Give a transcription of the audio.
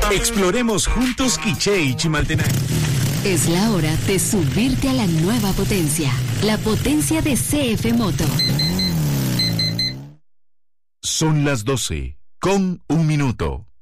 Exploremos juntos Quiché y Chimaltenango. Es la hora de subirte a la nueva potencia, la potencia de CF Moto. Son las 12:01.